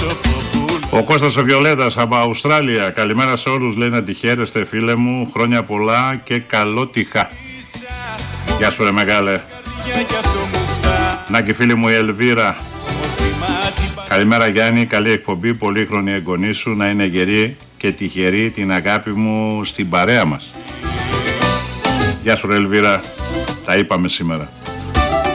Ο Κώστας ο Βιολέτας από Αυστράλια. Καλημέρα σε όλους, λέει, να τη χαίρεστε φίλε μου. Χρόνια πολλά και καλό τυχά. Γεια σου ρε μεγάλε. Να και φίλη μου η Ελβίρα. Καλημέρα Γιάννη, καλή εκπομπή, πολύχρονη εγγονή σου να είναι γερή και τυχερή την αγάπη μου στην παρέα μας. Γεια σου ρε Ελβίρα, τα είπαμε σήμερα.